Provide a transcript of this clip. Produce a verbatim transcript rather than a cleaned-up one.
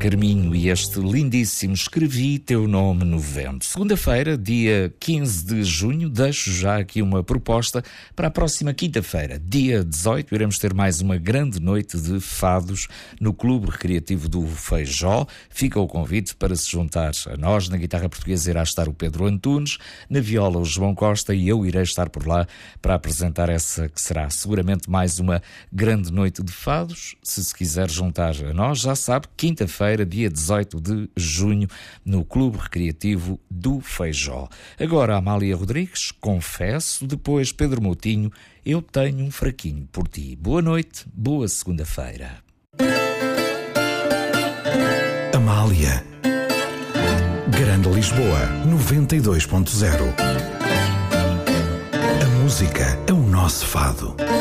Carminho e este lindíssimo Escrevi Teu Nome no Vento. Segunda-feira, dia quinze de junho, deixo já aqui uma proposta para a próxima quinta-feira, dia dezoito, iremos ter mais uma grande noite de fados no Clube Recreativo do Feijó. Fica o convite para se juntar a nós. Na guitarra portuguesa irá estar o Pedro Antunes, na viola o João Costa e eu irei estar por lá para apresentar essa que será seguramente mais uma grande noite de fados. Se se quiser juntar a nós, já sabe, quinta-feira, dia dezoito de junho, no Clube Recreativo do Feijó. Agora, Amália Rodrigues, Confesso, depois Pedro Moutinho, Eu Tenho um Fraquinho por Ti. Boa noite, boa segunda-feira. Amália, Grande Lisboa, noventa e dois ponto zero. A música é o nosso fado.